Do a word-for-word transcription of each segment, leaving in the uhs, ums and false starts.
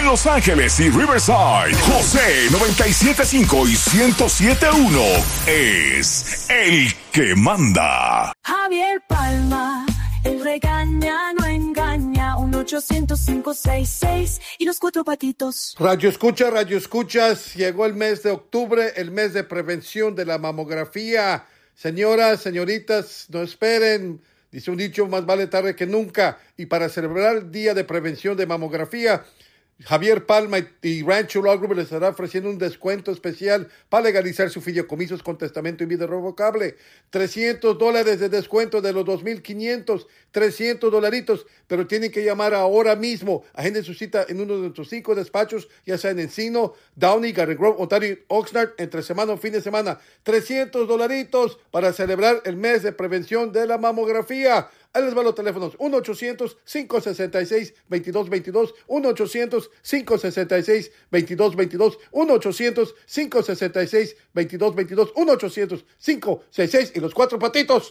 Los Ángeles y Riverside, José noventa y siete punto cinco y ciento siete punto uno es el que manda. Javier Palma, el regaña, no engaña, uno ochocientos cinco seis seis y los cuatro patitos. Radio escucha, radio escuchas, llegó el mes de octubre, el mes de prevención de la mamografía. Señoras, señoritas, no esperen, dice un dicho, más vale tarde que nunca. Y para celebrar el día de prevención de mamografía, Javier Palma y Rancho Law Group les estará ofreciendo un descuento especial para legalizar sus fideicomisos con testamento y vida irrevocable. trescientos dólares de descuento de los dos mil quinientos, trescientos dolaritos, pero tienen que llamar ahora mismo. Agenden su cita en uno de nuestros cinco despachos, ya sea en Encino, Downey, Garden Grove, Ontario, Oxnard, entre semana o fin de semana. trescientos dolaritos para celebrar el mes de prevención de la mamografía. Ahí les van los teléfonos, uno ochocientos cinco sesenta y seis veintidós veintidós, uno ochocientos cinco sesenta y seis veintidós veintidós, uno ochocientos cinco sesenta y seis veintidós veintidós, uno ochocientos cinco sesenta y seis y los cuatro patitos.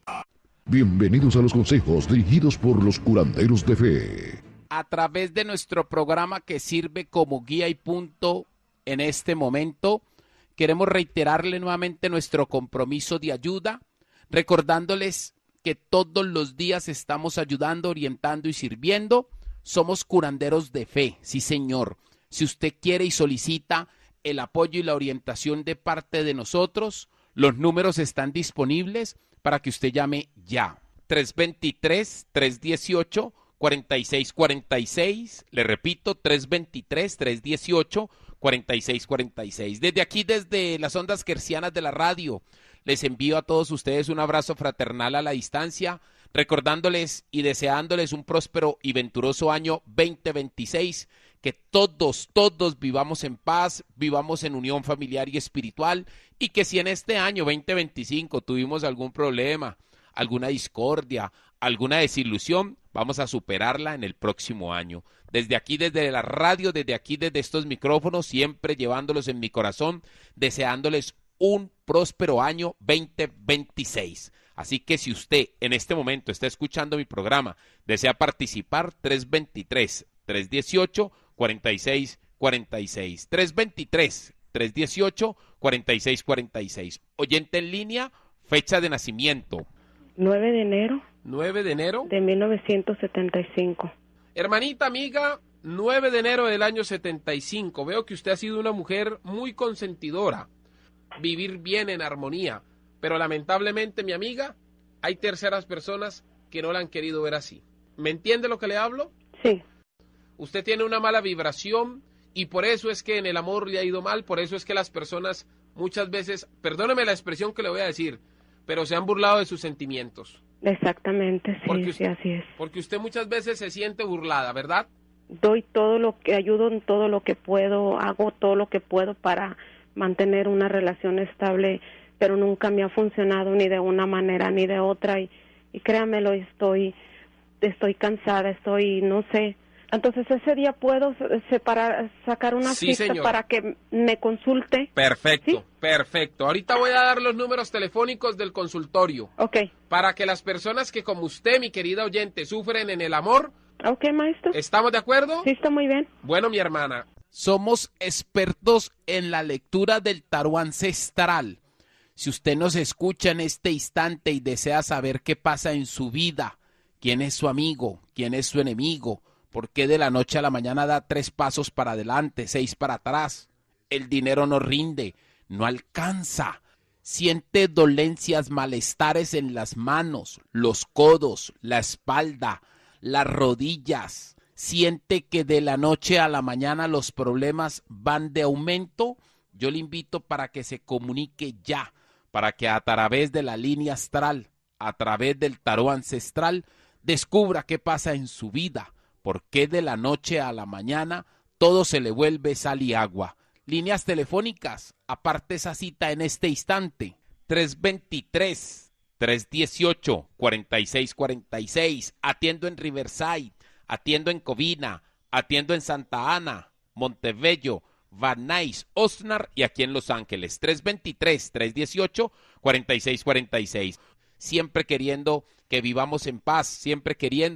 Bienvenidos a los consejos dirigidos por los curanderos de fe. A través de nuestro programa que sirve como guía y punto en este momento, queremos reiterarle nuevamente nuestro compromiso de ayuda, recordándoles que todos los días estamos ayudando, orientando y sirviendo. Somos curanderos de fe, sí señor. Si usted quiere y solicita el apoyo y la orientación de parte de nosotros, los números están disponibles para que usted llame ya. tres dos tres, tres uno ocho, cuatro seis cuatro seis. Le repito, tres dos tres, tres uno ocho, cuatro seis cuatro seis. Desde aquí, desde las ondas hercianas de la radio, les envío a todos ustedes un abrazo fraternal a la distancia, recordándoles y deseándoles un próspero y venturoso año veinte veintiséis, que todos, todos vivamos en paz, vivamos en unión familiar y espiritual, y que si en este año veinte veinticinco tuvimos algún problema, alguna discordia, alguna desilusión, vamos a superarla en el próximo año. Desde aquí, desde la radio, desde aquí, desde estos micrófonos, siempre llevándolos en mi corazón, deseándoles un próspero año veinte veintiséis. Así que si usted en este momento está escuchando mi programa, desea participar, tres dos tres, tres uno ocho, cuatro seis cuatro seis. tres dos tres, tres uno ocho, cuatro seis cuatro seis. Oyente en línea, fecha de nacimiento. nueve de enero. nueve de enero. De mil novecientos setenta y cinco. Hermanita amiga, nueve de enero del año setenta y cinco. Veo que usted ha sido una mujer muy consentidora. Vivir bien en armonía, pero lamentablemente, mi amiga, hay terceras personas que no la han querido ver así. ¿Me entiende lo que le hablo? Sí. Usted tiene una mala vibración y por eso es que en el amor le ha ido mal, por eso es que las personas muchas veces, perdóneme la expresión que le voy a decir, pero se han burlado de sus sentimientos. Exactamente, sí, porque usted, sí, así es. Porque usted muchas veces se siente burlada, ¿verdad? Doy todo lo que, ayudo en todo lo que puedo, hago todo lo que puedo para mantener una relación estable, pero nunca me ha funcionado ni de una manera ni de otra y, y créamelo, estoy estoy cansada, estoy, no sé. Entonces ese día puedo separar, sacar una sí, cita señora, para que me consulte. Perfecto, ¿sí? Perfecto. Ahorita voy a dar los números telefónicos del consultorio. Ok. Para que las personas que como usted, mi querida oyente, sufren en el amor. Ok, maestro. ¿Estamos de acuerdo? Sí, está muy bien. Bueno, mi hermana, somos expertos en la lectura del tarot ancestral. Si usted nos escucha en este instante y desea saber qué pasa en su vida, quién es su amigo, quién es su enemigo, por qué de la noche a la mañana da tres pasos para adelante, seis para atrás, el dinero no rinde, no alcanza, siente dolencias, malestares en las manos, los codos, la espalda, las rodillas, siente que de la noche a la mañana los problemas van de aumento, yo le invito para que se comunique ya, para que a través de la línea astral, a través del tarot ancestral, descubra qué pasa en su vida, por qué de la noche a la mañana todo se le vuelve sal y agua. Líneas telefónicas, aparte esa cita en este instante, tres dos tres, tres uno ocho, cuatro seis cuatro seis, atiendo en Riverside, atiendo en Covina, atiendo en Santa Ana, Montebello, Van Nuys, Oxnard y aquí en Los Ángeles. tres dos tres, tres uno ocho, cuatro seis cuatro seis. Siempre queriendo que vivamos en paz, siempre queriendo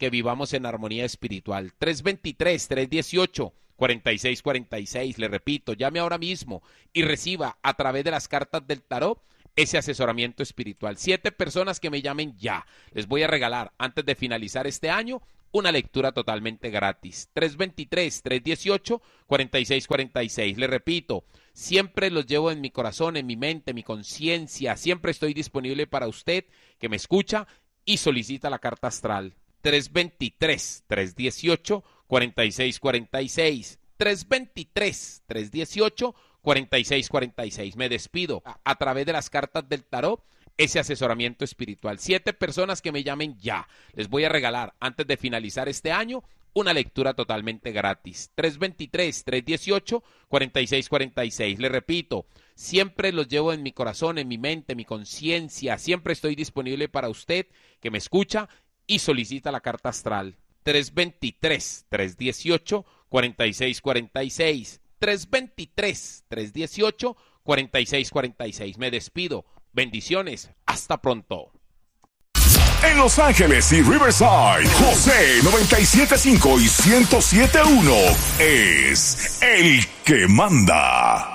que vivamos en armonía espiritual. tres dos tres, tres uno ocho, cuatro seis cuatro seis, le repito, llame ahora mismo y reciba a través de las cartas del tarot ese asesoramiento espiritual. Siete personas que me llamen ya. Les voy a regalar, antes de finalizar este año, una lectura totalmente gratis. tres dos tres, tres uno ocho, cuatro seis cuatro seis. Le repito, siempre los llevo en mi corazón, en mi mente, en mi conciencia. Siempre estoy disponible para usted que me escucha y solicita la carta astral. tres dos tres, tres uno ocho, cuatro seis cuatro seis. tres dos tres, tres uno ocho, cuatro seis cuatro seis. Me despido a, a través de las cartas del tarot, ese asesoramiento espiritual. Siete personas que me llamen ya. Les voy a regalar, antes de finalizar este año, una lectura totalmente gratis. tres dos tres, tres uno ocho, cuatro seis cuatro seis. Le repito, siempre los llevo en mi corazón, en mi mente, en mi conciencia. Siempre estoy disponible para usted que me escucha y solicita la carta astral. tres dos tres, tres uno ocho, cuatro seis cuatro seis. tres dos tres, tres uno ocho, cuatro seis cuatro seis. Me despido. Bendiciones. Hasta pronto. En Los Ángeles y Riverside, José noventa y siete punto cinco y ciento siete punto uno es el que manda.